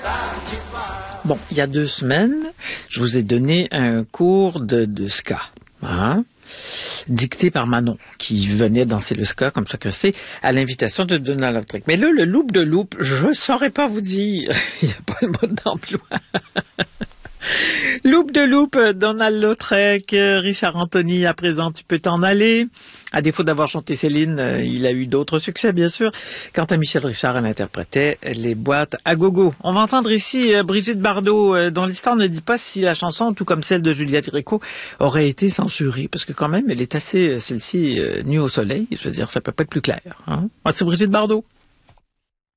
Bon, il y a 2 semaines, je vous ai donné un cours de ska, hein, dicté par Manon, qui venait danser le ska, comme chacun sait, à l'invitation de Donald Lautrec. Mais là, le loop de loop, je saurais pas vous dire, il n'y a pas le mode d'emploi. Loop de loop, Donald Lautrec, Richard Anthony, à présent tu peux t'en aller. À défaut d'avoir chanté Céline, il a eu d'autres succès bien sûr. Quant à Michel Richard, elle interprétait les boîtes à gogo. On va entendre ici Brigitte Bardot, dont l'histoire ne dit pas si la chanson, tout comme celle de Juliette Gréco, aurait été censurée. Parce que quand même, elle est assez, celle-ci, nue au soleil. Je veux dire, ça peut pas être plus clair. Hein? C'est Brigitte Bardot.